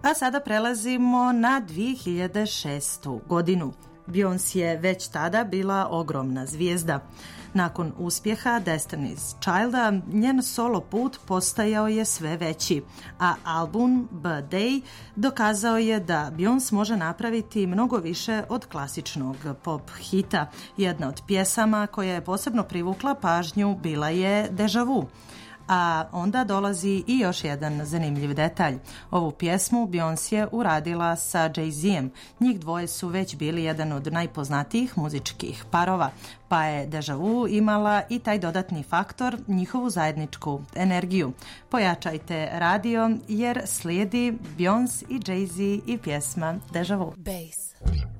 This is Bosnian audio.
A sada prelazimo na 2006. godinu. Beyoncé je već tada bila ogromna zvijezda. Nakon uspjeha Destiny's Childa, njen solo put postajao je sve veći, a album Bad Day dokazao je da Beyoncé može napraviti mnogo više od klasičnog pop hita. Jedna od pjesama koja je posebno privukla pažnju bila je Deja Vu. A onda dolazi i još jedan zanimljiv detalj. Ovu pjesmu Beyoncé je uradila sa Jay-Zem. Njih dvoje su već bili jedan od najpoznatijih muzičkih parova, pa je Deja Vu imala i taj dodatni faktor, njihovu zajedničku energiju. Pojačajte radio jer slijedi Beyoncé i Jay-Z i pjesma Deja Vu. Bass.